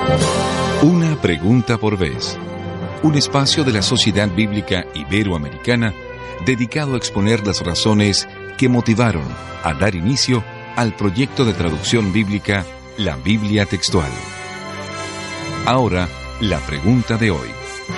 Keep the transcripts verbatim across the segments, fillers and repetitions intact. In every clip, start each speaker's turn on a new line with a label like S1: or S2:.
S1: Una pregunta por vez. Un espacio de la Sociedad Bíblica Iberoamericana dedicado a exponer las razones que motivaron a dar inicio al proyecto de traducción bíblica La Biblia Textual. Ahora, la pregunta de hoy.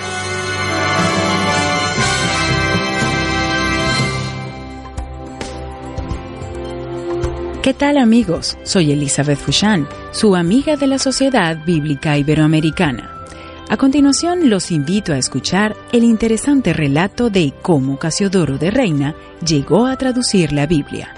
S2: ¿Qué tal, amigos? Soy Elizabeth Fouchán, su amiga de la Sociedad Bíblica Iberoamericana. A continuación, los invito a escuchar el interesante relato de cómo Casiodoro de Reina llegó a traducir la Biblia.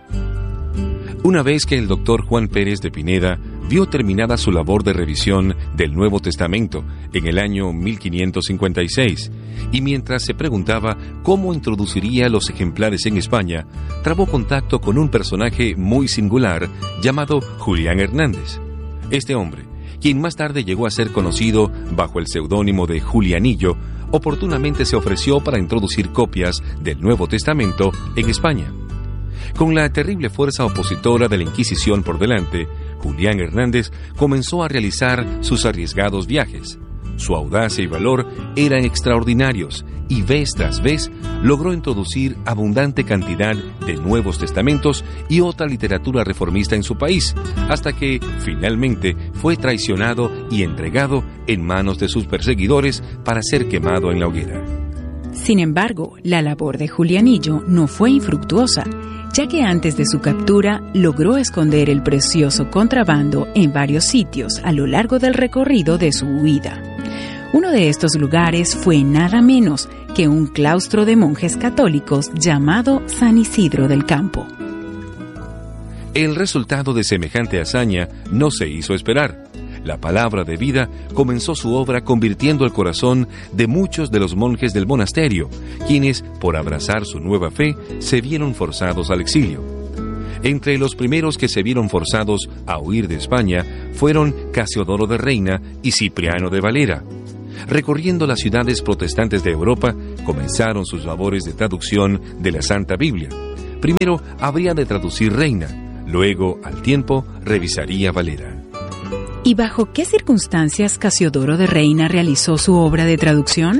S1: Una vez que el doctor Juan Pérez de Pineda vio terminada su labor de revisión del Nuevo Testamento en el año mil quinientos cincuenta y seis, y mientras se preguntaba cómo introduciría los ejemplares en España, trabó contacto con un personaje muy singular llamado Julián Hernández. Este hombre, quien más tarde llegó a ser conocido bajo el seudónimo de Julianillo, oportunamente se ofreció para introducir copias del Nuevo Testamento en España. Con la terrible fuerza opositora de la Inquisición por delante, Julián Hernández comenzó a realizar sus arriesgados viajes. Su audacia y valor eran extraordinarios y vez tras vez logró introducir abundante cantidad de Nuevos Testamentos y otra literatura reformista en su país, hasta que finalmente fue traicionado y entregado en manos de sus perseguidores para ser quemado en la hoguera.
S2: Sin embargo, la labor de Julianillo no fue infructuosa, ya que antes de su captura logró esconder el precioso contrabando en varios sitios a lo largo del recorrido de su huida. Uno de estos lugares fue nada menos que un claustro de monjes católicos llamado San Isidro del Campo.
S1: El resultado de semejante hazaña no se hizo esperar. La palabra de vida comenzó su obra convirtiendo el corazón de muchos de los monjes del monasterio, quienes, por abrazar su nueva fe, se vieron forzados al exilio. Entre los primeros que se vieron forzados a huir de España fueron Casiodoro de Reina y Cipriano de Valera. Recorriendo las ciudades protestantes de Europa, comenzaron sus labores de traducción de la Santa Biblia. Primero habría de traducir Reina, luego, al tiempo, revisaría Valera.
S2: ¿Y bajo qué circunstancias Casiodoro de Reina realizó su obra de traducción?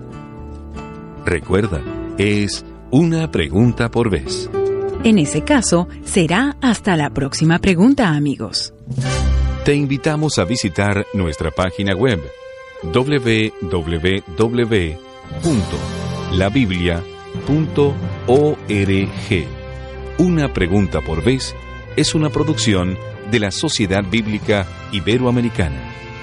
S1: Recuerda, es una pregunta por vez.
S2: En ese caso, será hasta la próxima pregunta, amigos.
S1: Te invitamos a visitar nuestra página web doble u doble u doble u punto la biblia punto org. Una pregunta por vez es una producción de la Sociedad Bíblica Iberoamericana.